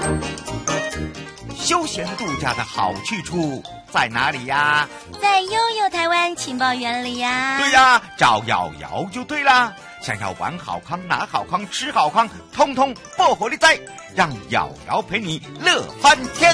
休闲度假的好去处在哪里呀？ 在悠悠台湾情报园里呀。 对呀，找瑶瑶就对啦。想要玩好康、拿好康、吃好康，通通不火力在，让瑶瑶陪你乐翻天。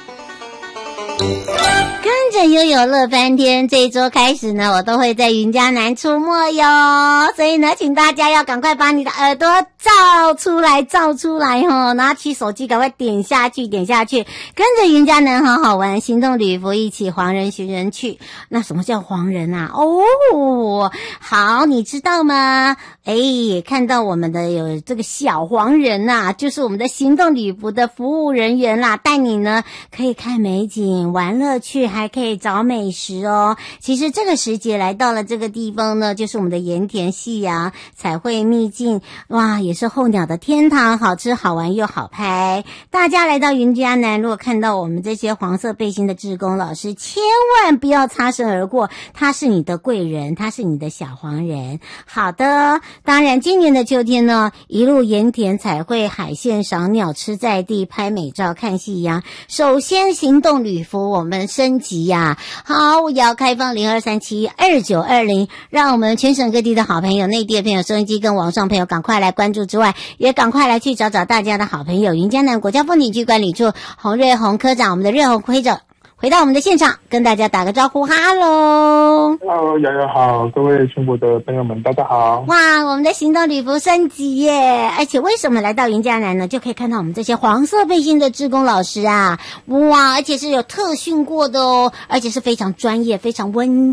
跟着悠悠乐翻天，这一周开始呢，我都会在云嘉南出没哟。所以呢，请大家要赶快把你的耳朵照出来哦，拿起手机赶快点下去，跟着云嘉南好好玩，行动旅服一起黄人寻人去。那什么叫黄人啊？哦，好，你知道吗？看到我们的有这个小黄人啊，就是我们的行动旅服的服务人员啦，带你呢可以看美景、玩乐趣，还可以找美食哦。其实这个时节来到了这个地方呢，就是我们的盐田夕阳彩绘秘境，哇，也是候鸟的天堂，好吃好玩又好拍。大家来到云嘉南，如果看到我们这些黄色背心的志工老师，千万不要擦身而过，他是你的贵人，他是你的小黄人。好的，当然今年的秋天呢，一路盐田彩绘海线赏鸟吃在地拍美照看夕阳。首先行动旅服我们升级呀，好，我也要开放02372920，让我们全省各地的好朋友、内地的朋友、收音机跟网上朋友赶快来关注之外，也赶快来去找大家的好朋友云嘉南国家风景区管理处洪瑞宏科长，我们的瑞宏科长回到我们的现场，跟大家打个招呼，哈喽。 Hello， 瑶瑶好，各位全国的朋友们，大家好。 哇，我们的行动旅服升级耶！而且为什么来到云嘉南呢？就可以看到我们这些黄色背心的志工老师啊，哇，而且是有特训过的哦，而且是非常专业、非常温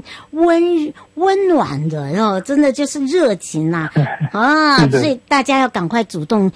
暖的，然后真的就是热情啊，所以大家要赶快主动